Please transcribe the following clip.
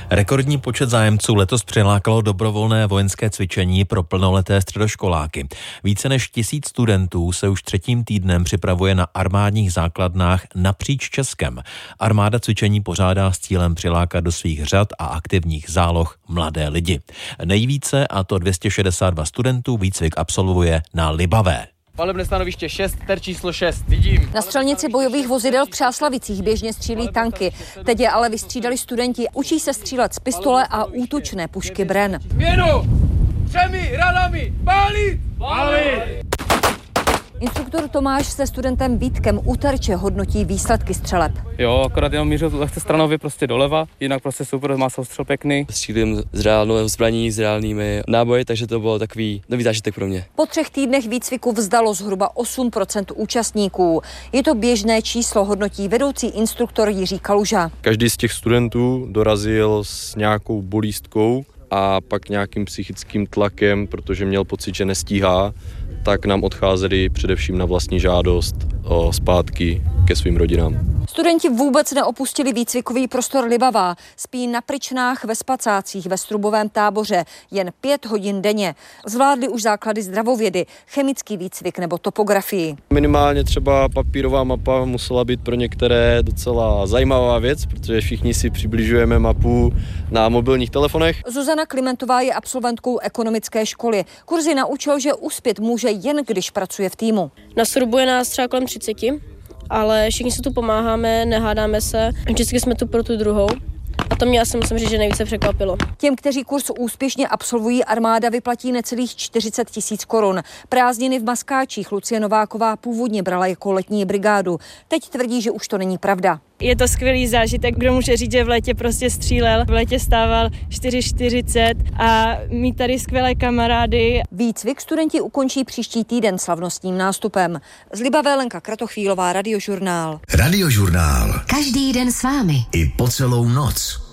Rekordní počet zájemců letos přilákalo dobrovolné vojenské cvičení pro plnoleté středoškoláky. Více než 1000 studentů se už 3. týdnem připravuje na armádních základnách napříč Českem. Armáda cvičení pořádá s cílem přilákat do svých řad a aktivních záloh mladé lidi. Nejvíce, a to 262 studentů, výcvik absolvuje na Libavé. Palebné stanoviště 6, číslo 6, vidím. Na střelnici bojových vozidel v Přáslavicích běžně střílí tanky. Teď je ale vystřídali studenti. Učí se střílet z pistole a útočné pušky Bren. Věnu! 3 ranami! Pálit! Pálit! Instruktor Tomáš se studentem Vítkem u terče hodnotí výsledky střeleb. Jo, akorát jenom mířil lehce stranově prostě doleva, jinak prostě super, má soustřel pěkný. Střílím s reálnou zbraní, s reálnými náboji, takže to bylo takový nový zážitek pro mě. Po 3 týdnech výcviku vzdalo zhruba 8% účastníků. Je to běžné číslo, hodnotí vedoucí instruktor Jiří Kaluža. Každý z těch studentů dorazil s nějakou bolístkou a pak nějakým psychickým tlakem, protože měl pocit, že nestíhá, tak nám odcházeli především na vlastní žádost zpátky ke svým rodinám. Studenti vůbec neopustili výcvikový prostor Libavá. Spí na pryčnách ve spacácích ve Strubovém Táboře jen 5 hodin denně. Zvládli už základy zdravovědy, chemický výcvik nebo topografii. Minimálně třeba papírová mapa musela být pro některé docela zajímavá věc, protože všichni si přibližujeme mapu na mobilních telefonech. Zuzana Klimentová je absolventkou ekonomické školy. Kurzy naučil, že uspět může jen když pracuje v týmu. Na Strubu je nás třeba kolem 30, ale všichni si tu pomáháme, nehádáme se, vždycky jsme tu pro tu druhou. A to mě asi musím říct, že nejvíce překvapilo. Těm, kteří kurz úspěšně absolvují, armáda vyplatí necelých 40 000 korun. Prázdniny v Maskáčích Lucie Nováková původně brala jako letní brigádu. Teď tvrdí, že už to není pravda. Je to skvělý zážitek, kdo může říct, že v létě prostě střílel, v létě stával 4:40 a mít tady skvělé kamarády. Výcvik studenti ukončí příští týden slavnostním nástupem. Z Libavé Lenka Kratochvílová, Radiožurnál. Radiožurnál. Každý den s vámi. I po celou noc.